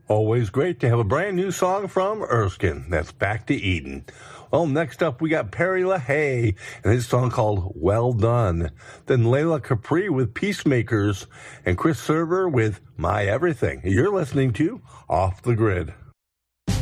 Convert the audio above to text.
Always great to have a brand new song from Erskine. That's Back to Eden. Well, next up we got Perry LaHaye and his song called Well Done. Then Layla Capri with Peacemakers and Chris Server with My Everything. You're listening to Off the Grid.